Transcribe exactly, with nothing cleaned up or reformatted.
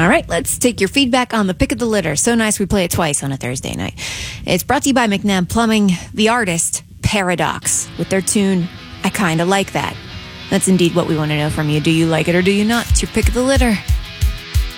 All right, let's take your feedback on the pick of the litter. So nice we play it twice on a Thursday night. It's brought to you by McNabb Plumbing, the artist Paradox, with their tune, I Kinda Like That. That's indeed what we want to know from you. Do you like it or do you not? It's your pick of the litter.